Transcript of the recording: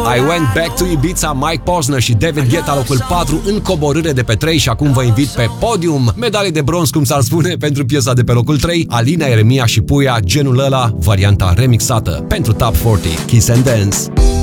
I Went Back to Ibiza, Mike Posner și David Guetta, locul 4 în coborâre de pe 3 și acum vă invit pe podium. Medalie de bronz, cum s-ar spune, pentru piesa de pe locul 3, Alina Eremia și Puia, Genul ăla, varianta remixată pentru Top 40. Kiss and Dance.